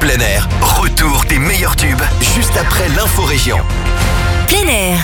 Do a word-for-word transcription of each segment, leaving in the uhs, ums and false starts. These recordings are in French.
plein air. Retour des meilleurs tubes, juste après l'info-région. Plein air.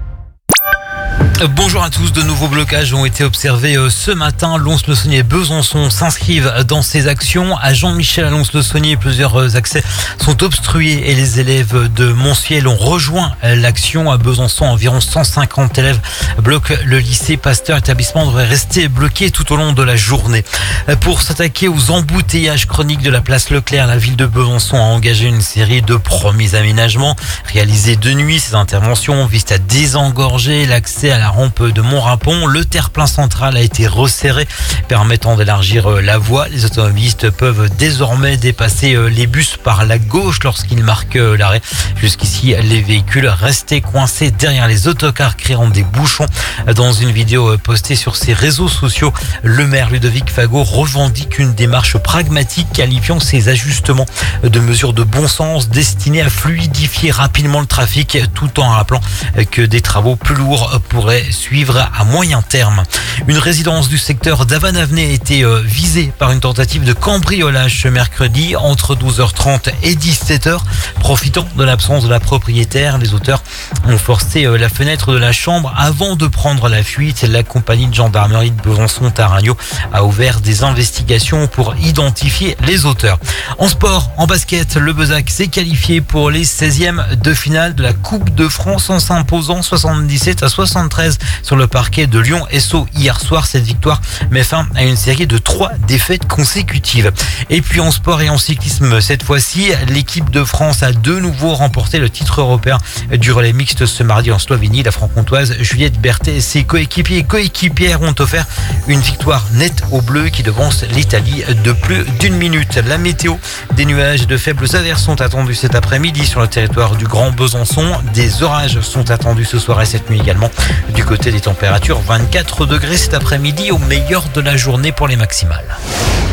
Bonjour à tous, de nouveaux blocages ont été observés ce matin. Lons-le-Saunier et Besançon s'inscrivent dans ces actions. À Jean-Michel à Lons-le-Saunier, plusieurs accès sont obstrués et les élèves de Montciel ont rejoint l'action. À Besançon, environ cent cinquante élèves bloquent le lycée Pasteur. L'établissement devrait rester bloqué tout au long de la journée. Pour s'attaquer aux embouteillages chroniques de la place Leclerc, la ville de Besançon a engagé une série de premiers aménagements réalisés de nuit. Ces interventions visent à désengorger l'accès à la rampe de Montrapon. Le terre-plein central a été resserré, permettant d'élargir la voie. Les automobilistes peuvent désormais dépasser les bus par la gauche lorsqu'ils marquent l'arrêt. Jusqu'ici, les véhicules restaient coincés derrière les autocars, créant des bouchons. Dans une vidéo postée sur ses réseaux sociaux, le maire Ludovic Fagot revendique une démarche pragmatique, qualifiant ces ajustements de mesures de bon sens destinées à fluidifier rapidement le trafic, tout en rappelant que des travaux plus lourds pourraient suivre à moyen terme. Une résidence du secteur d'Avanavenay a été visée par une tentative de cambriolage ce mercredi entre douze heures trente et dix-sept heures. Profitant de l'absence de la propriétaire, les auteurs ont forcé la fenêtre de la chambre avant de prendre la fuite. La compagnie de gendarmerie de Besançon-Taragno a ouvert des investigations pour identifier les auteurs. En sport, en basket, le Bezac s'est qualifié pour les seizièmes de finale de la Coupe de France en s'imposant soixante-dix-sept à soixante-treize sur le parquet de Lyon-S O hier soir. Cette victoire met fin à une série de trois défaites consécutives. Et puis en sport et en cyclisme, cette fois-ci, l'équipe de France a de nouveau remporté le titre européen du relais mixte ce mardi en Slovénie. La franc-comtoise Juliette Berthet et ses coéquipiers et coéquipières ont offert une victoire nette aux Bleus qui devance l'Italie de plus d'une minute. La météo, des nuages et de faibles averses sont attendus cet après-midi sur le territoire du Grand Besançon. Des orages sont attendus ce soir et cette nuit également. Du côté des températures, vingt-quatre degrés cet après-midi au meilleur de la journée pour les maximales.